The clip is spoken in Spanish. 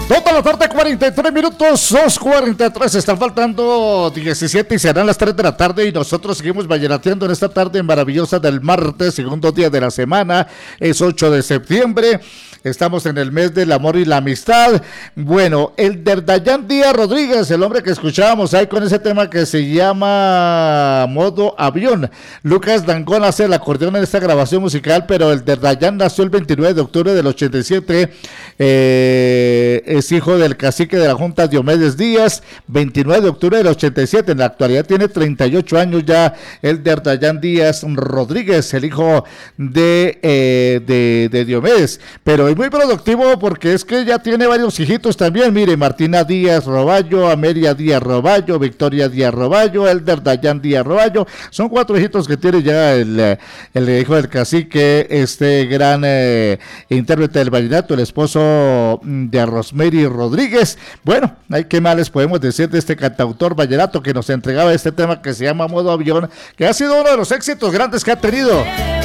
Toda la tarde, 43 minutos, 2:43, están faltando 17 y serán las 3 de la tarde y nosotros seguimos vallenateando en esta tarde maravillosa del martes, segundo día de la semana, es 8 de septiembre. Estamos en el mes del amor y la amistad. Bueno, el Derdayán Díaz Rodríguez, el hombre que escuchábamos ahí con ese tema que se llama Modo Avión. Lucas Dangón hace el acordeón en esta grabación musical, pero el Derdayán nació el 29 de octubre del 87. Es hijo del cacique de la Junta Diomedes Díaz, 29 de octubre del 87. En la actualidad tiene 38 años ya el Derdayán Díaz Rodríguez, el hijo de Diomedes. Pero es muy productivo porque es que ya tiene varios hijitos también. Mire, Martina Díaz Roballo, Amelia Díaz Roballo, Victoria Díaz Roballo, el Derdayán Díaz Roballo. Son 4 hijitos que tiene ya el hijo del cacique, este gran intérprete del vallenato, el esposo de Rosemary Rodríguez. Bueno, ¿qué más les podemos decir de este cantautor vallenato que nos entregaba este tema que se llama Modo Avión, que ha sido uno de los éxitos grandes que ha tenido?